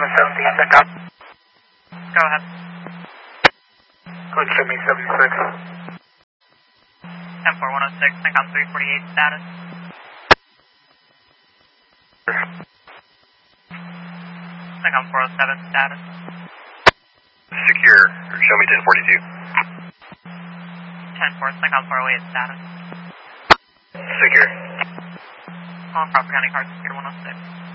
117, Syncom. Go ahead. Code show me 76. 10106, Syncom 348 status. Syncom 407 status. Secure, show me 1042. 10-4, Syncom 408 status. Secure. All Crawford County cars, secure 106.